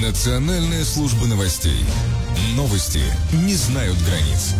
Национальная служба новостей. Новости не знают границ.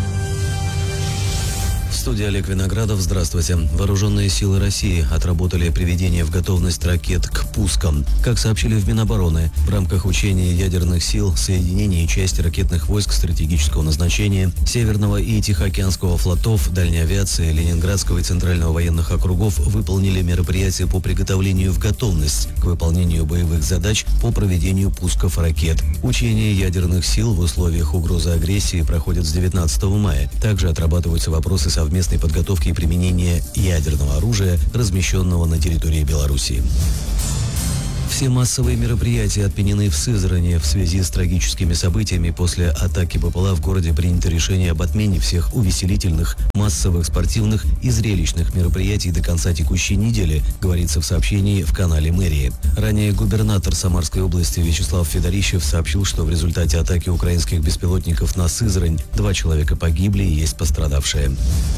В студии Олег Виноградов. Здравствуйте. Вооруженные силы России отработали приведение в готовность ракет к пускам. Как сообщили в Минобороны, в рамках учения ядерных сил соединения и части ракетных войск стратегического назначения Северного и Тихоокеанского флотов, дальней авиации, Ленинградского и Центрального военных округов выполнили мероприятия по приготовлению в готовность к выполнению боевых задач по проведению пусков ракет. Учения ядерных сил в условиях угрозы агрессии проходят с 19 мая. Также отрабатываются вопросы совместной подготовки и применения ядерного оружия, размещенного на территории Белоруссии. Все массовые мероприятия отменены в Сызрани. В связи с трагическими событиями после атаки БПЛА в городе принято решение об отмене всех увеселительных, массовых, спортивных и зрелищных мероприятий до конца текущей недели, говорится в сообщении в канале мэрии. Ранее губернатор Самарской области Вячеслав Федорищев сообщил, что в результате атаки украинских беспилотников на Сызрань 2 человека погибли и есть пострадавшие.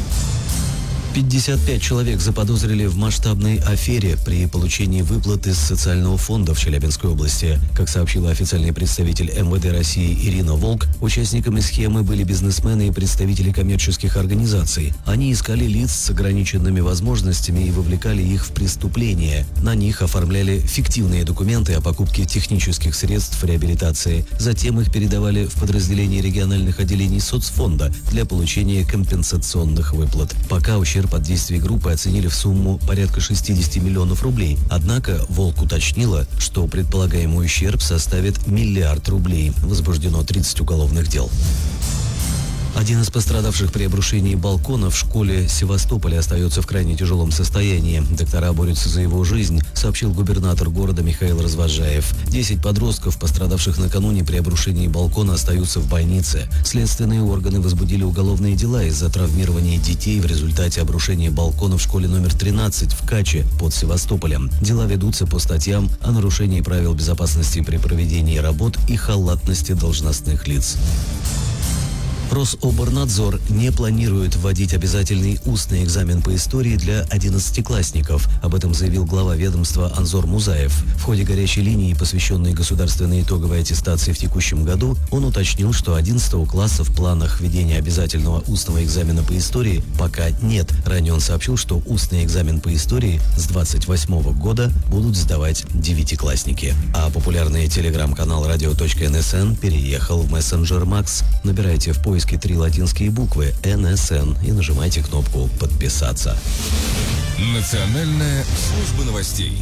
55 человек заподозрили в масштабной афере при получении выплат из социального фонда в Челябинской области. Как сообщила официальный представитель МВД России Ирина Волк, участниками схемы были бизнесмены и представители коммерческих организаций. Они искали лиц с ограниченными возможностями и вовлекали их в преступления. На них оформляли фиктивные документы о покупке технических средств реабилитации. Затем их передавали в подразделение региональных отделений соцфонда для получения компенсационных выплат. Пока ущерб от действий группы оценили в сумму порядка 60 миллионов рублей. Однако Волк уточнила, что предполагаемый ущерб составит 1 миллиард рублей. Возбуждено 30 уголовных дел. Один из пострадавших при обрушении балкона в школе Севастополя остается в крайне тяжелом состоянии. Доктора борются за его жизнь, сообщил губернатор города Михаил Развозжаев. 10 подростков, пострадавших накануне при обрушении балкона, остаются в больнице. Следственные органы возбудили уголовные дела из-за травмирования детей в результате обрушения балкона в школе номер 13 в Каче под Севастополем. Дела ведутся по статьям о нарушении правил безопасности при проведении работ и халатности должностных лиц. Рособорнадзор не планирует вводить обязательный устный экзамен по истории для 11-классников. Об этом заявил глава ведомства Анзор Музаев. В ходе горячей линии, посвященной государственной итоговой аттестации в текущем году, он уточнил, что 11 класса в планах введения обязательного устного экзамена по истории пока нет. Ранее он сообщил, что устный экзамен по истории с 28 года будут сдавать 9-классники. А популярный телеграм-канал radio.nsn переехал в мессенджер Макс. Набирайте в поиске 3 латинские буквы НСН и нажимайте кнопку «Подписаться». Национальная служба новостей.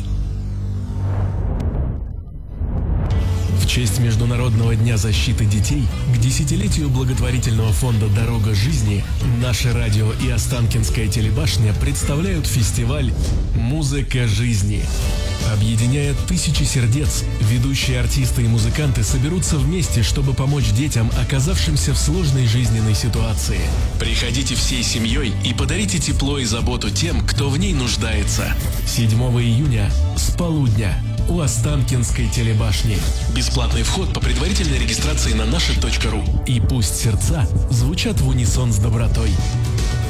В честь Международного дня защиты детей к десятилетию благотворительного фонда «Дорога жизни» наше радио и Останкинская телебашня представляют фестиваль «Музыка жизни». Объединяя тысячи сердец, ведущие артисты и музыканты соберутся вместе, чтобы помочь детям, оказавшимся в сложной жизненной ситуации. Приходите всей семьей и подарите тепло и заботу тем, кто в ней нуждается. 7 июня с полудня у Останкинской телебашни. Бесплатный вход по предварительной регистрации на наше.ру. И пусть сердца звучат в унисон с добротой.